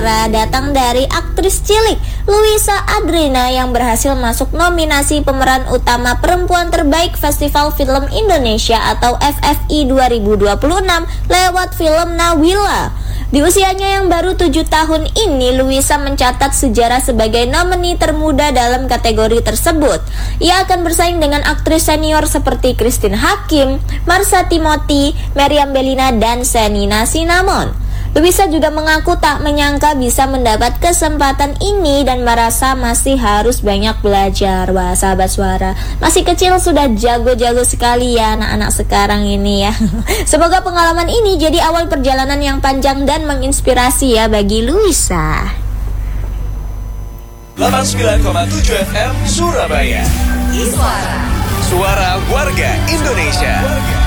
suara datang dari aktris cilik Luisa Adrina yang berhasil masuk nominasi pemeran utama perempuan terbaik Festival Film Indonesia atau FFI 2026 lewat film Nawila. Di usianya yang baru 7 tahun ini, Luisa mencatat sejarah sebagai nomini termuda dalam kategori tersebut. Ia akan bersaing dengan aktris senior seperti Christine Hakim, Marsha Timothy, Meriam Bellina, dan Shenina Cinnamon. Luisa juga mengaku tak menyangka bisa mendapat kesempatan ini dan merasa masih harus banyak belajar. Wah, sahabat suara, masih kecil sudah jago-jago sekali ya anak-anak sekarang ini ya. Semoga pengalaman ini jadi awal perjalanan yang panjang dan menginspirasi ya bagi Luisa. 89,7 FM Surabaya. Suara Suara warga Indonesia.